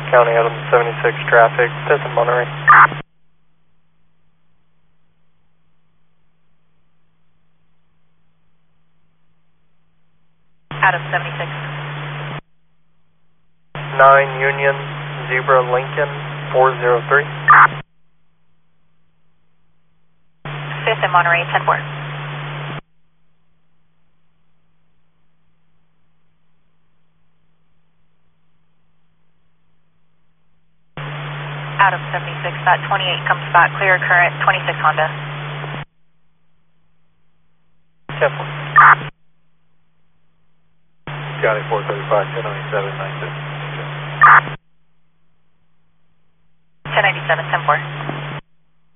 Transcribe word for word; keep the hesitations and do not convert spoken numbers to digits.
County Adam seventy-six traffic, that's in Monterey. Adam seventy-six. nine Union, Zebra Lincoln, four zero three. fifth in Monterey, ten four. Adam seventy-six, that twenty-eight comes back, clear current, twenty-six Honda. ten four. County four thirty-five, ten ninety-seven, nine six. ten ninety-seven, ten four.